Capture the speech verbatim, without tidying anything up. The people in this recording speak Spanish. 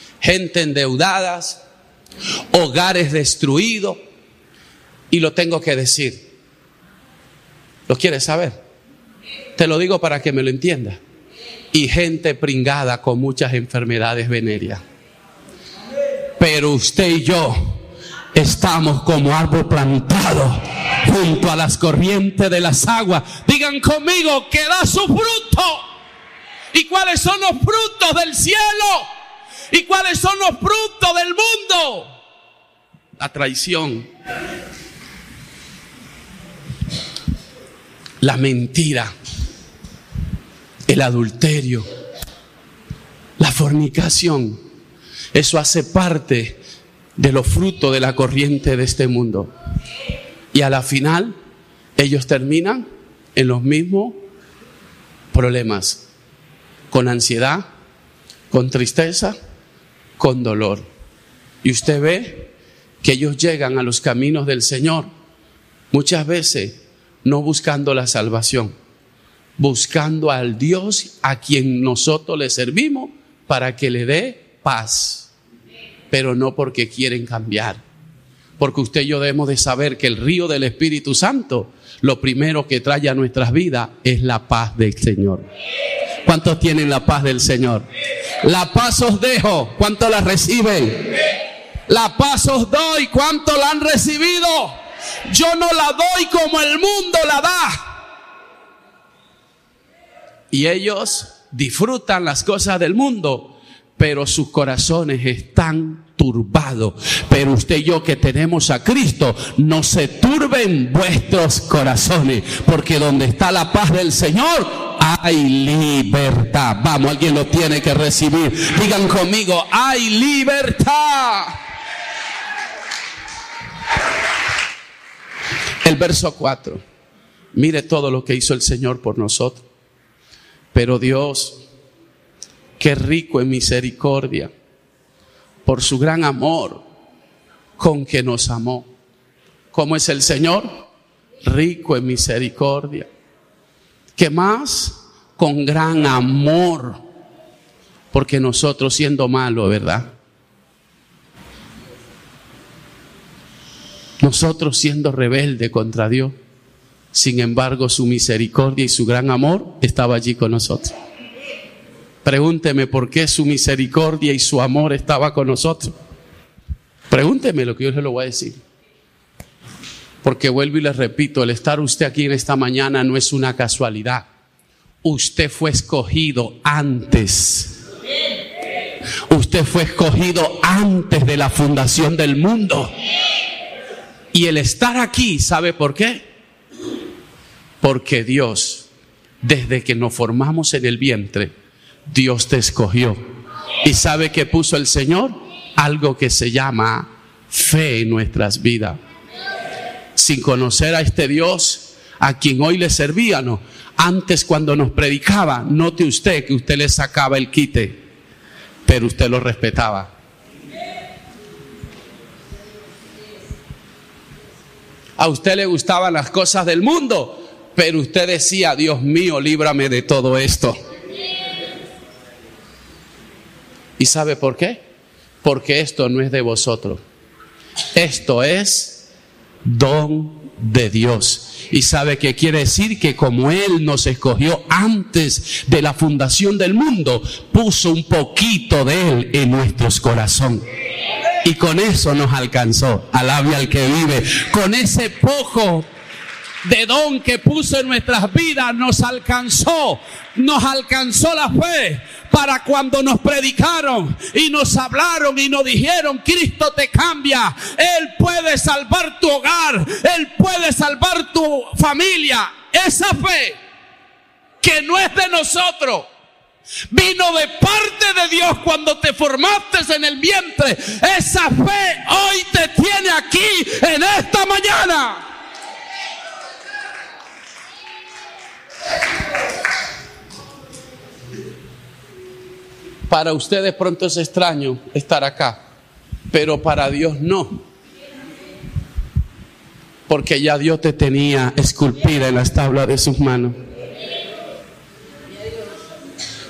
gente endeudadas, hogares destruidos. Y lo tengo que decir. ¿Lo quieres saber? Te lo digo para que me lo entiendas. Y gente pringada con muchas enfermedades venéreas. Pero usted y yo estamos como árbol plantado junto a las corrientes de las aguas. Digan conmigo, que da su fruto. ¿Y cuáles son los frutos del cielo? ¿Y cuáles son los frutos del mundo? La traición, la mentira, el adulterio, la fornicación. Eso hace parte de los frutos de la corriente de este mundo. Y a la final, ellos terminan en los mismos problemas. Con ansiedad, con tristeza, con dolor. Y usted ve que ellos llegan a los caminos del Señor, muchas veces no buscando la salvación, buscando al Dios a quien nosotros le servimos para que le dé paz, pero no porque quieren cambiar. Porque usted y yo debemos de saber que el río del Espíritu Santo, lo primero que trae a nuestras vidas es la paz del Señor. ¿Cuántos tienen la paz del Señor? La paz os dejo. ¿Cuántos la reciben? La paz os doy. ¿Cuántos la han recibido? Yo no la doy como el mundo la da. Y ellos disfrutan las cosas del mundo, pero sus corazones están turbados. Pero usted y yo que tenemos a Cristo, no se turben vuestros corazones, porque donde está la paz del Señor hay libertad. Vamos, alguien lo tiene que recibir. Digan conmigo, hay libertad. El verso cuatro. Mire todo lo que hizo el Señor por nosotros. Pero Dios, qué rico en misericordia, por su gran amor con que nos amó. ¿Cómo es el Señor? Rico en misericordia. ¿Qué más? Con gran amor. Porque nosotros siendo malos, ¿verdad? Nosotros siendo rebeldes contra Dios, sin embargo su misericordia y su gran amor estaba allí con nosotros. Pregúnteme por qué su misericordia y su amor estaba con nosotros. Pregúnteme lo que yo se lo voy a decir. Porque vuelvo y les repito, el estar usted aquí en esta mañana no es una casualidad. Usted fue escogido antes. Usted fue escogido antes de la fundación del mundo. Y el estar aquí, ¿sabe por qué? Porque Dios, desde que nos formamos en el vientre, Dios te escogió. ¿Y sabe qué puso el Señor? Algo que se llama fe en nuestras vidas. Sin conocer a este Dios a quien hoy le servíamos, antes cuando nos predicaba, note usted que usted le sacaba el quite, pero usted lo respetaba. A usted le gustaban las cosas del mundo, pero usted decía, Dios mío, líbrame de todo esto. ¿Y sabe por qué? Porque esto no es de vosotros. Esto es don de Dios. ¿Y sabe qué quiere decir? Que como Él nos escogió antes de la fundación del mundo, puso un poquito de Él en nuestros corazones. Y con eso nos alcanzó. Alabe al que vive. Con ese poco de don que puso en nuestras vidas, nos alcanzó. Nos alcanzó la fe para cuando nos predicaron y nos hablaron y nos dijeron, Cristo te cambia. Él puede salvar tu hogar. Él puede salvar tu familia. Esa fe que no es de nosotros, vino de parte de Dios cuando te formaste en el vientre. Esa fe hoy te tiene aquí en esta mañana. Para ustedes pronto es extraño estar acá, pero para Dios no. Porque ya Dios te tenía esculpida en las tablas de sus manos.